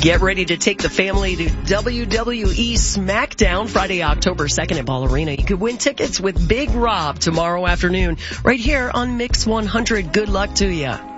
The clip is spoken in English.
Get ready to take the family to WWE SmackDown Friday, October 2nd at Ball Arena. You could win tickets with Big Rob tomorrow afternoon right here on Mix 100. Good luck to you.